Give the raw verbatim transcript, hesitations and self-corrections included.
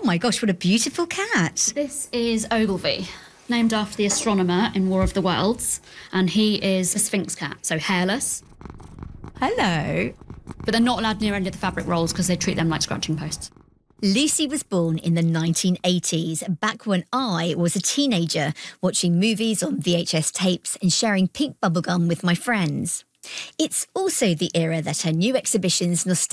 my gosh, what a beautiful cat. This is Ogilvy, named after the astronomer in War of the Worlds, and he is a Sphinx cat, so hairless. Hello. But they're not allowed near any of the fabric rolls because they treat them like scratching posts. Lucy was born in the nineteen eighties, back when I was a teenager, watching movies on V H S tapes and sharing pink bubblegum with my friends. It's also the era that her new exhibition's nostalgia